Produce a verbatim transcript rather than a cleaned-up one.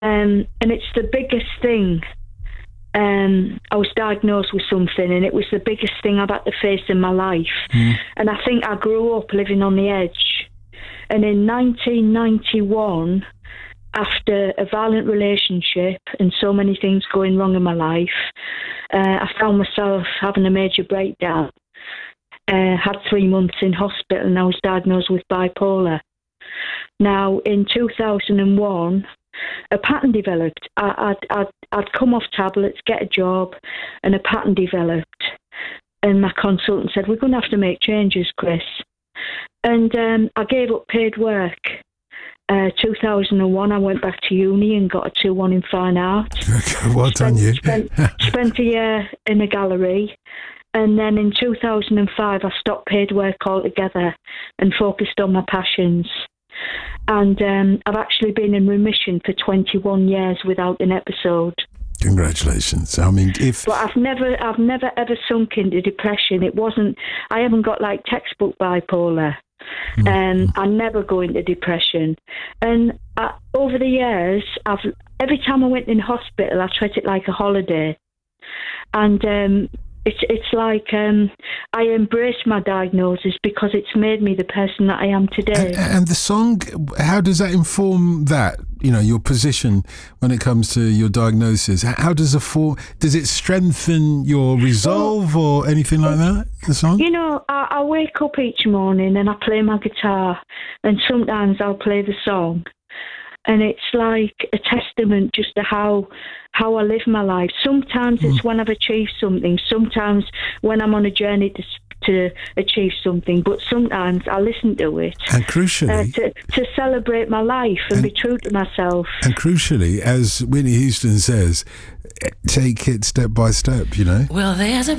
um, and it's the biggest thing. Um, I was diagnosed with something, and it was the biggest thing I've had to face in my life. Mm. And I think I grew up living on the edge. And in nineteen ninety-one, after a violent relationship and so many things going wrong in my life, uh, I found myself having a major breakdown. Uh, had three months in hospital, and I was diagnosed with bipolar. Now, in two thousand one, a pattern developed. I, I'd, I'd, I'd come off tablets, get a job, and a pattern developed. And my consultant said, we're going to have to make changes, Chris. And um, I gave up paid work. Uh, two thousand one, I went back to uni and got a two one in fine art. Okay, well done, spent, you. spent, spent a year in a gallery. And then in two thousand five, I stopped paid work altogether and focused on my passions. And um, I've actually been in remission for twenty-one years without an episode. Congratulations. I mean, if... But I've never, I've never ever sunk into depression. It wasn't, I haven't got like textbook bipolar. Mm. Um, I never go into depression. And I, over the years, I've every time I went in hospital, I treat it like a holiday. And um, it's it's like um, I embrace my diagnosis because it's made me the person that I am today. And, and the song, how does that inform that? You know, your position when it comes to your diagnosis. How does it form? Does it strengthen your resolve or anything like that? The song. You know, I, I wake up each morning and I play my guitar, and sometimes I'll play the song. And it's like a testament just to how how I live my life. Sometimes it's mm. when I've achieved something. Sometimes when I'm on a journey to to achieve something. But sometimes I listen to it. And crucially... Uh, to, to celebrate my life and, and be true to myself. And crucially, as Whitney Houston says, take it step by step, you know? Well, there's a